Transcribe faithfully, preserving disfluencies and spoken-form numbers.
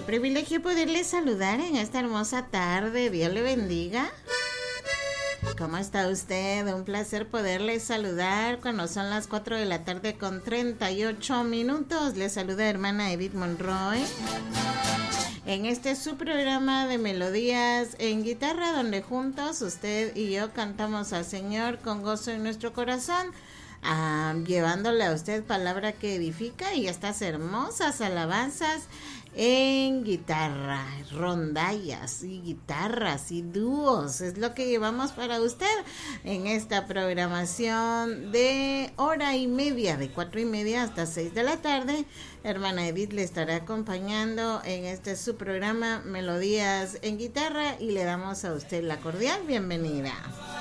Qué privilegio poderle saludar en esta hermosa tarde. Dios le bendiga. ¿Cómo está usted? Un placer poderle saludar cuando son las cuatro de la tarde con treinta y ocho minutos. Le saluda hermana Edith Monroy. En este su programa de melodías en guitarra, donde juntos usted y yo cantamos al Señor con gozo en nuestro corazón, ah, llevándole a usted palabra que edifica y estas hermosas alabanzas en guitarra, rondallas y guitarras y dúos. Es lo que llevamos para usted en esta programación de hora y media, de cuatro y media hasta seis de la tarde. Hermana Edith le estará acompañando en este su programa Melodías en Guitarra y le damos a usted la cordial bienvenida.